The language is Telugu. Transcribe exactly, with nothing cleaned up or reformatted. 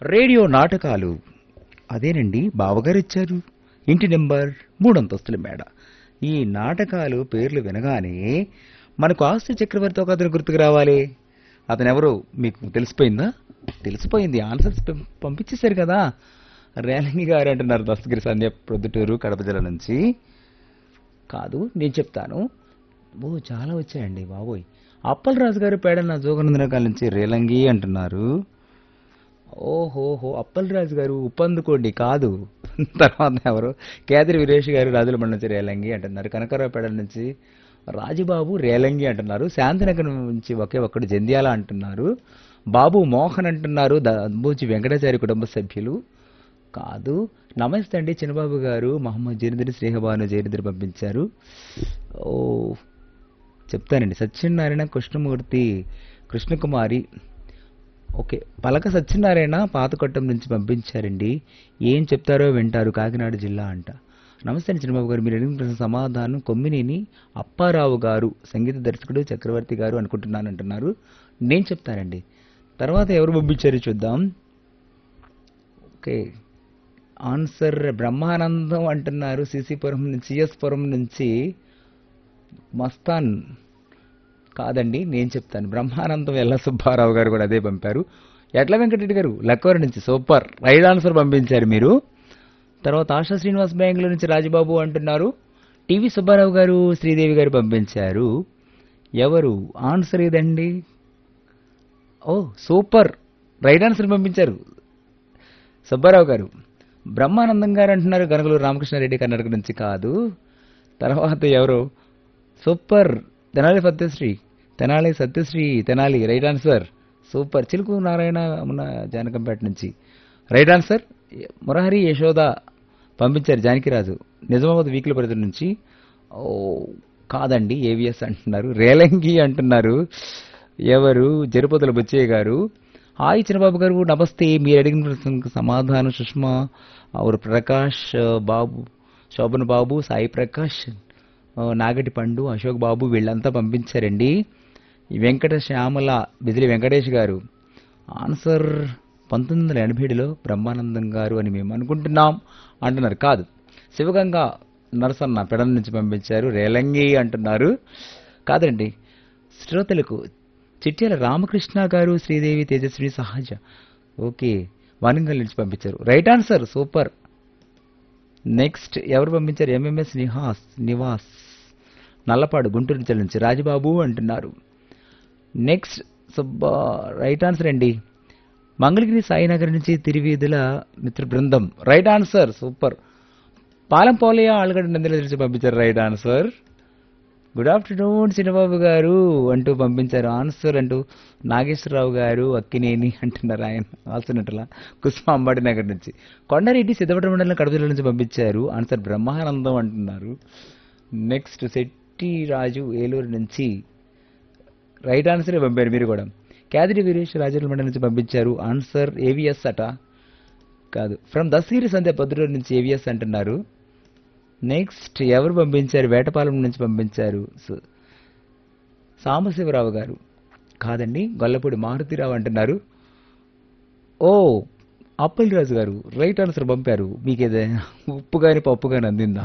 రేడియో నాటకాలు అదేనండి బావగారిచ్చారు. ఇంటి నెంబర్ మూడంతస్తుల మేడ. ఈ నాటకాలు పేర్లు వినగానే మనకు ఆస్తి చక్రవర్తి ఒక అతను గుర్తుకు రావాలి. అతనెవరో మీకు తెలిసిపోయిందా? తెలిసిపోయింది. ఆన్సర్స్ పం- పంపించేశారు కదా. రేలంగి గారు అంటున్నారు దస్తగిరి సంధ్య ప్రొద్దుటూరు కడప జిల్లా నుంచి. కాదు, నేను చెప్తాను. ఓ చాలా వచ్చాయండి బాబోయ్. అప్పలరాజు గారు పేడన్న జోగనందనకాల నుంచి రేలంగి అంటున్నారు. ఓహోహో అప్పలరాజు గారు ఉప్పందుకోండి కాదు. తర్వాత ఎవరు కేదరి వీరేష్ గారు రాజుల మండలం నుంచి రేలంగి అంటున్నారు. కనకరావు పేడ నుంచి రాజుబాబు రేలంగి అంటున్నారు. శాంతినగర్ నుంచి ఒకే ఒక్కడు జంధ్యాల అంటున్నారు. బాబు మోహన్ అంటున్నారు. దబ్బూచి వెంకటాచారి కుటుంబ సభ్యులు కాదు. నమస్తే అండి చిన్నబాబు గారు మహమ్మద్ జైనుద్దీన్ శ్రీహబాను జైనుద్దీన్ పంపించారు. ఓ చెప్తానండి. సత్యనారాయణ కృష్ణమూర్తి కృష్ణకుమారి ఓకే పలక సత్యనారాయణ పాతకొట్టం నుంచి పంపించారండి. ఏం చెప్తారో వింటారు కాకినాడ జిల్లా అంట. నమస్తే అండి చిన్నబాబు గారు మీరు అడిగిన ప్రశ్న సమాధానం కొమ్మినేని అప్పారావు గారు సంగీత దర్శకుడు చక్రవర్తి గారు అనుకుంటున్నాను అంటున్నారు. నేను చెప్తానండి. తర్వాత ఎవరు పంపించారు చూద్దాం. ఓకే ఆన్సర్ బ్రహ్మానందం అంటున్నారు. సిసిపురం నుంచి సిఎస్పురం నుంచి మస్తాన్ కాదండి, నేను చెప్తాను. బ్రహ్మానందం ఎల్ల సుబ్బారావు గారు కూడా అదే పంపారు. ఎట్ల వెంకటరెడ్డి గారు లక్కవరి నుంచి సూపర్ రైట్ ఆన్సర్ పంపించారు మీరు. తర్వాత ఆశా శ్రీనివాస్ బెంగళూరు నుంచి రాజబాబు అంటున్నారు. టీవీ సుబ్బారావు గారు శ్రీదేవి గారు పంపించారు. ఎవరు ఆన్సర్ ఇదండి? ఓ సూపర్ రైట్ ఆన్సర్ పంపించారు సుబ్బారావు గారు. బ్రహ్మానందం గారు అంటున్నారు గనగలూరు రామకృష్ణారెడ్డి కర్ణాటక నుంచి కాదు. తర్వాత ఎవరు super Tenali Satyasri Tenali Satyasri Tenali right answer super. చిలుకు నారాయణ మన జానకంపేట నుంచి రైట్ ఆన్సర్. మురహరి యశోద పంపించారు జానకిరాజు నిజామాబాద్ వీక్లీ పరిధి నుంచి. ఓ కాదండి ఏవిఎస్ అంటున్నారు. రేలంగి అంటున్నారు. ఎవరు జరుపతుల బుచ్చయ్య గారు. హాయ్ చిన్నబాబు గారు నమస్తే. మీరు అడిగిన ప్రశ్నకు సమాధానం సుష్మా ఔర్ ప్రకాష్ బాబు శోభన్ బాబు సాయి ప్రకాష్ ఆ, నాగటి పండు అశోక్ బాబు వీళ్ళంతా పంపించారండి. ఈ వెంకట శ్యామల బిజిలి వెంకటేష్ గారు ఆన్సర్ పంతొమ్మిది వందల ఎనభై ఏడులో బ్రహ్మానందం గారు అని మేము అనుకుంటున్నాం అంటున్నారు. కాదు శివగంగ నరసన్న పెడల నుంచి పంపించారు. రేలంగి అంటున్నారు. కాదండి శ్రోతలకు చిట్యాల రామకృష్ణ గారు శ్రీదేవి తేజస్వి సహజ ఓకే వరంగల్ నుంచి పంపించారు. Right answer super. నెక్స్ట్ ఎవరు పంపించారు? ఎంఎంఎస్ నిహాస్ నివాస్ నల్లపాడు గుంటూరు జిల్లా నుంచి రాజబాబు అంటున్నారు. నెక్స్ట్ సుబ్బా రైట్ ఆన్సర్ అండి. మంగళగిరి సాయినగర్ నుంచి తిరువీధుల మిత్ర బృందం right answer super. Palem Polayya Allagadda నందిల నుంచి పంపించారు రైట్ ఆన్సర్. గుడ్ ఆఫ్టర్నూన్ చిన్నబాబు గారు అంటూ పంపించారు ఆన్సర్ అంటూ నాగేశ్వరరావు గారు అక్కినేని అంటున్నారు. ఆయన ఆల్సినట్లా కుస్మా అంబాడి నగర్ నుంచి. కొండారెడ్డి సిద్ధపట్ట మండలం కడప జిల్లా నుంచి పంపించారు ఆన్సర్ బ్రహ్మానందం అంటున్నారు. నెక్స్ట్ శెట్టి రాజు ఏలూరు నుంచి రైట్ ఆన్సరే పంపారు మీరు కూడా. కేదరి వీరేష్ రాజుల మండలం నుంచి పంపించారు ఆన్సర్ ఏవిఎస్ అట కాదు. ఫ్రమ్ దస్తగిరి సంధ్య పొద్దుటూరు నుంచి ఏవిఎస్ అంటున్నారు. నెక్స్ట్ ఎవరు పంపించారు? వేటపాలెం నుంచి పంపించారు సు- సాంబశివరావు గారు కాదండి గొల్లపూడి మారుతిరావు అంటున్నారు. ఓ అప్పలరాజు గారు రైట్ ఆన్సర్ పంపారు. మీకు ఏదైనా ఉప్పు కానీ పప్పు కానీ అందిందా?